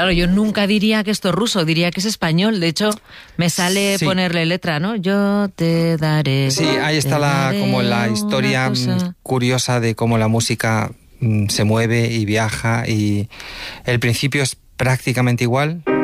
claro, yo nunca diría que esto es ruso, diría que es español. De hecho, me sale ponerle letra, ¿no? Yo te daré. Sí, ahí está como la historia curiosa de cómo la música se mueve y viaja, y el principio es prácticamente igual.